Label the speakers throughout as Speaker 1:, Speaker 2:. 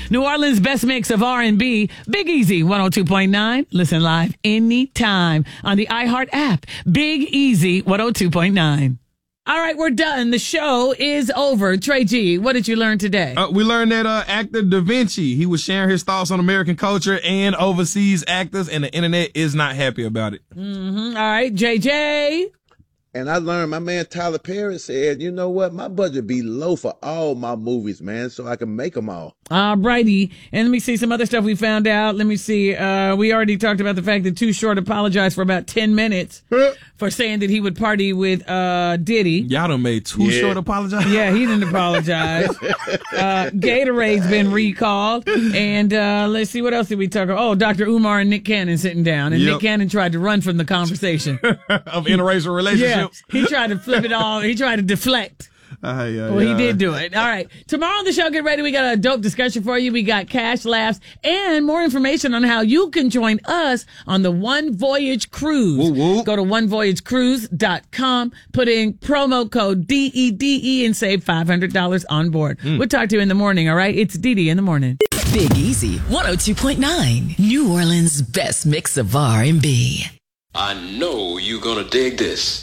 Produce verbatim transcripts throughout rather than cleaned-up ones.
Speaker 1: New Orleans' best mix of R and B, Big Easy one oh two point nine. Listen live anytime on the iHeart app. Big Easy one oh two point nine. All right, we're done. The show is over. Trey G, what did you learn today?
Speaker 2: Uh, we learned that uh, actor Da Vinci, he was sharing his thoughts on American culture and overseas actors, and the internet is not happy about it.
Speaker 1: Mm-hmm. All right, J J.
Speaker 3: And I learned my man Tyler Perry said, you know what, my budget be low for all my movies, man, so I can make them all.
Speaker 1: All righty. And let me see some other stuff we found out. Let me see. Uh, we already talked about the fact that Too Short apologized for about ten minutes for saying that he would party with uh, Diddy.
Speaker 2: Y'all done made Too
Speaker 3: Yeah.
Speaker 2: Short apologize?
Speaker 1: Yeah, he didn't apologize. uh, Gatorade's been recalled. And uh, let's see, what else did we talk about? Oh, Doctor Umar and Nick Cannon sitting down. And
Speaker 2: Yep.
Speaker 1: Nick Cannon tried to run from the conversation.
Speaker 2: Of interracial relationships.
Speaker 1: Yeah, he tried to flip it all. He tried to deflect.
Speaker 2: Uh, yeah,
Speaker 1: Well,
Speaker 2: yeah.
Speaker 1: he did do it. All right. Tomorrow on the show, get ready. We got a dope discussion for you. We got cash laughs and more information on how you can join us on the One Voyage Cruise.
Speaker 2: Woo, woo.
Speaker 1: Go to one voyage cruise dot com, put in promo code D E D E and save five hundred dollars on board.
Speaker 2: Mm.
Speaker 1: We'll talk to you in the morning, all right? It's Dee Dee in the morning.
Speaker 4: Big Easy one oh two point nine. New Orleans' best mix of R and B.
Speaker 5: I know you're gonna dig this.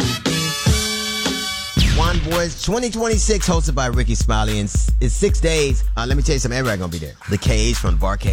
Speaker 6: One Voice twenty twenty-six, hosted by Ricky Smiley. In, in six days, uh, let me tell you something. Everybody gonna be there. The Cage from Barcade.